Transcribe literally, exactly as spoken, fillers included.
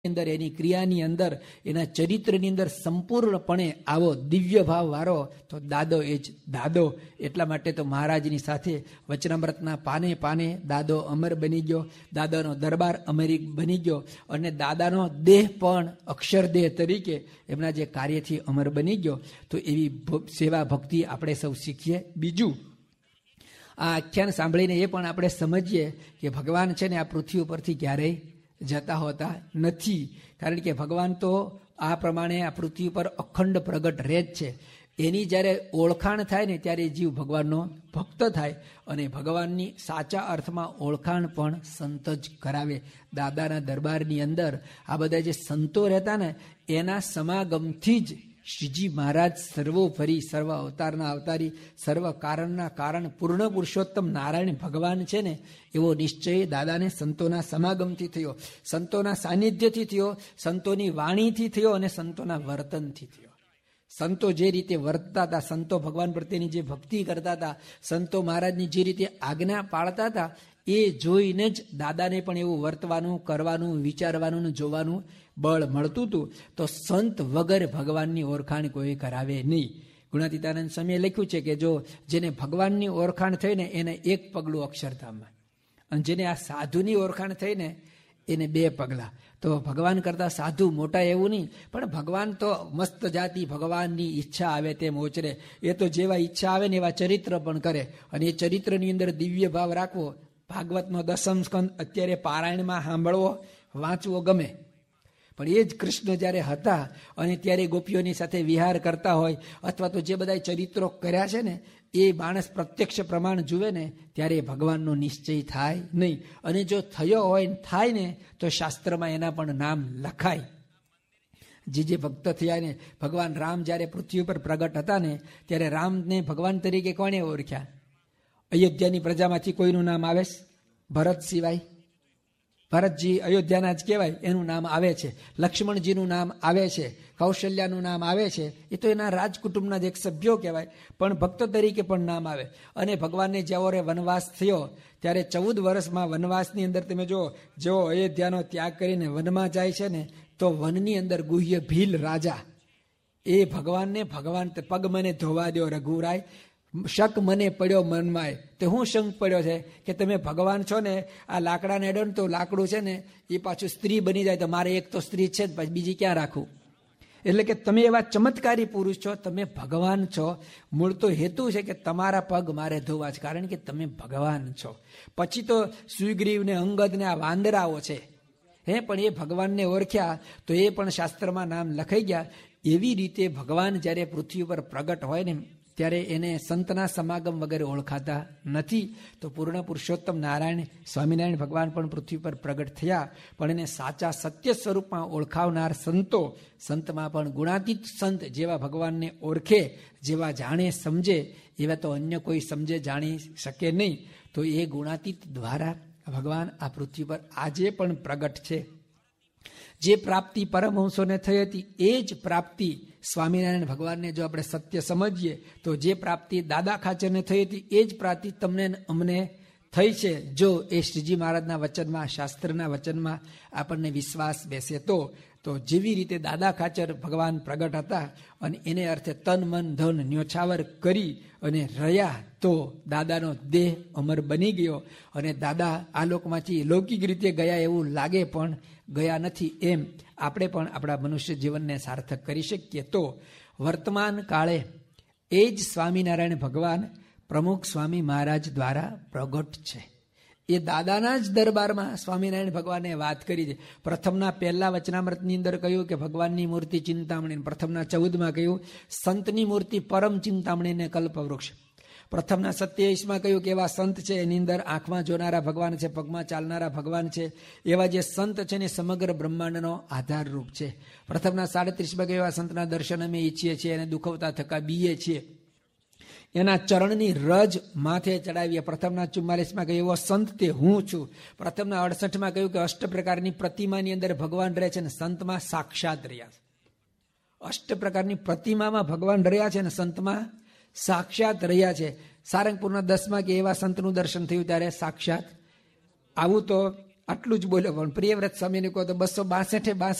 અંદર એની ક્રિયાની અંદર એના ચરિત્રની અંદર સંપૂર્ણપણે આવો દિવ્ય ભાવ વાળો તો દાદો એ જ દાદો. એટલા માટે તો મહારાજની સાથે વચનામૃતના પાને પાને દાદો અમર બની ગયો, દાદાનો દરબાર અમરી બની ગયો અને દાદાનો દેહ પણ અક્ષરદેહ તરીકે એમના જે કાર્યથી અમર બની ગયો. તો એવી સેવા ભક્તિ આપણે સૌ શીખીએ. બીજું, આ આખ્યાન સાંભળીને એ પણ આપણે સમજીએ કે ભગવાન છે ને આ પૃથ્વી ઉપરથી ક્યારેય જતા હોતા નથી. કારણ કે ભગવાન તો આ પ્રમાણે આ પૃથ્વી પર અખંડ પ્રગટ રહે જ છે. એની જ્યારે ઓળખાણ થાય ને ત્યારે જીવ ભગવાનનો ભક્ત થાય અને ભગવાનની સાચા અર્થમાં ઓળખાણ પણ સંત જ કરાવે. દાદાના દરબારની અંદર આ બધા જે સંતો રહેતા ને એના સમાગમથી જ શ્રીજી મહારાજ સર્વોપરી સર્વ અવતારના અવતારી સર્વ કારણના કારણ પૂર્ણ પુરુષોત્તમ નારાયણ ભગવાન છે ને એવો નિશ્ચય દાદાને સંતોના સમાગમથી થયો, સંતોના સાનિધ્યથી થયો, સંતોની વાણીથી થયો અને સંતોના વર્તનથી થયો. સંતો જે રીતે વર્તતા હતા, સંતો ભગવાન પ્રત્યેની જે ભક્તિ કરતા હતા, સંતો મહારાજની જે રીતે આજ્ઞા પાળતા હતા, એ જોઈને જ દાદાને પણ એવું વર્તવાનું, કરવાનું, વિચારવાનું, જોવાનું બળ મળતું હતું. તો સંત વગર ભગવાનની ઓળખાણ કોઈ કરાવે નહીં. ગુણાતીતાનંદ સ્વામીએ લખ્યું છે કે જો જેને ભગવાનની ઓળખાણ થઈને એને એક પગલું અક્ષરધામમાં, અને જેને આ સાધુની ઓળખાણ થઈને એને બે પગલા. તો ભગવાન કરતા સાધુ મોટા એવું નહીં, પણ ભગવાન તો મસ્ત જાતિ ભગવાનની ઈચ્છા આવે તેમ ઓચરે. એ તો જેવા ઈચ્છા આવે ને એવા ચરિત્ર પણ કરે અને એ ચરિત્રની અંદર દિવ્ય ભાવ રાખવો. ભાગવતનો દસમ સ્કંદ અત્યારે પારાયણમાં સાંભળવો, વાંચવો ગમે, પણ એ જ કૃષ્ણ જ્યારે હતા અને ત્યારે ગોપીઓની સાથે વિહાર કરતા હોય અથવા તો જે બધા ચરિત્રો કર્યા છે ને એ માણસ પ્રત્યક્ષ પ્રમાણ જુએ ને ત્યારે ભગવાનનો નિશ્ચય થાય નહીં. અને જો થયો હોય થાય ને તો શાસ્ત્રમાં એના પણ નામ લખાય. જે જે ભક્ત થયા ને, ભગવાન રામ જ્યારે પૃથ્વી પર પ્રગટ હતા ને ત્યારે રામને ભગવાન તરીકે કોણે ઓળખ્યા? અયોધ્યાની પ્રજામાંથી કોઈનું નામ આવે? ભરત સિવાય. ભરતજી અયોધ્યાના જ કહેવાય, એનું નામ આવે છે. લક્ષ્મણજીનું નામ આવે છે, કૌશલ્યાનું નામ આવે છે, એ તો એના રાજકુટુંબના જ એક સભ્યો કહેવાય, પણ ભક્ત તરીકે પણ નામ આવે. અને ભગવાનને જ્યારે વનવાસ થયો ત્યારે ચૌદ વર્ષમાં વનવાસની અંદર તમે જો જેવો અયોધ્યાનો ત્યાગ કરીને વનમાં જાય છે ને તો વનની અંદર ગુહ્ય ભીલ રાજા એ ભગવાનને ભગવાન પગ મને ધોવા દો રઘુરાય, શક મને પડ્યો મનમાં. તે હું શંક પડ્યો છે કે તમે ભગવાન છો ને, આ લાકડાને અડો ને તો લાકડું છે ને એ પાછું સ્ત્રી બની જાય, તો મારે એક તો સ્ત્રી છે જ, પછી બીજી ક્યાં રાખું? એટલે કે તમે એવા ચમત્કારી પુરુષ છો, તમે ભગવાન છો. મૂળ તો હેતુ છે કે તમારા પગ મારે ધોવા છે, કારણ કે તમે ભગવાન છો. પછી તો સુગ્રીવ ને અંગદ ને આ વાંદરાઓ છે હે, પણ એ ભગવાનને ઓળખ્યા તો એ પણ શાસ્ત્રમાં નામ લખાઈ ગયા. એવી રીતે ભગવાન જ્યારે પૃથ્વી પર પ્રગટ હોય ને ત્યારે એને સંતના સમાગમ વગેરે ઓળખાતા નથી. તો પૂર્ણ પુરુષોત્તમ નારાયણ સ્વામિનારાયણ ભગવાન પણ પૃથ્વી પર પ્રગટ થયા, પણ એને સાચા સત્ય સ્વરૂપમાં ઓળખાવનાર સંતો, સંતમાં પણ ગુણાતીત સંત જેવા ભગવાનને ઓળખે, જેવા જાણે સમજે એવા તો અન્ય કોઈ સમજે જાણી શકે નહીં. તો એ ગુણાતીત દ્વારા ભગવાન આ પૃથ્વી પર આજે પણ પ્રગટ છે. જે પ્રાપ્તિ પરમહંસોને થઈ હતી એ જ પ્રાપ્તિ સ્વામિનારાયણ ભગવાનને જો આપણે સત્ય સમજીએ તો જે પ્રાપ્તિ દાદા ખાચરને થઈ હતી એ જ પ્રાપ્તિ તમને અમને થઈ છે. જો એ શ્રીજી મહારાજના વચનમાં, શાસ્ત્રના વચનમાં આપણને વિશ્વાસ બેસે તો તો જેવી રીતે દાદા ખાચર ભગવાન પ્રગટ હતા અને એને અર્થે તન મન ધન ન્યોછાવર કરી અને રહ્યા તો દાદાનો દેહ અમર બની ગયો અને દાદા આ લોકમાંથી લૌકિક રીતે ગયા એવું લાગે પણ ગયા નથી. એમ આપણે પણ આપણા મનુષ્ય જીવનને સાર્થક કરી શકીએ. તો વર્તમાન કાળે એ જ સ્વામિનારાયણ ભગવાન પ્રમુખ સ્વામી મહારાજ દ્વારા પ્રગટ છે. એ દાદાના જ દરબારમાં સ્વામિનારાયણ ભગવાને વાત કરી છે. પ્રથમના પહેલા વચનામૃતની અંદર કહ્યું કે ભગવાનની મૂર્તિ ચિંતામણી, પ્રથમના ચૌદમાં કહ્યું સંતની મૂર્તિ પરમ ચિંતામણીને કલ્પવૃક્ષ. પ્રથમના સત્યાવીસમાં કહ્યું કે એવા સંત છે એની અંદર આંખમાં જોનારા ભગવાન છે, પગમાં ચાલનારા ભગવાન છે. એવા જે સંત છે ને સમગ્ર બ્રહ્માંડનો આધારરૂપ છે. પ્રથમના સાડત્રીસમાં કહ્યું એવા સંતના દર્શન અમે ઈચ્છીએ છીએ અને દુખવતા થકા બીએ છીએ, એના ચરણની રજ માથે ચડાવીએ. પ્રથમના ચુમ્માલીસમાં કહ્યું એવો સંત તે હું છું. પ્રથમના અડસઠમાં કહ્યું કે અષ્ટ પ્રકારની પ્રતિમાની અંદર ભગવાન રહે છે અને સંતમાં સાક્ષાત રહ્યા છે. અષ્ટ પ્રકારની પ્રતિમામાં ભગવાન રહ્યા છે અને સંતમાં સાક્ષાત રહ્યા છે. સારંગપુરના દસમાં કે એવા સંતનું દર્શન થયું ત્યારે સાક્ષાત. આવું તો આટલું જ બોલ્યો, પણ પ્રિયવ્રત સ્વામીને કહો તો બસો બાસઠે બાસઠ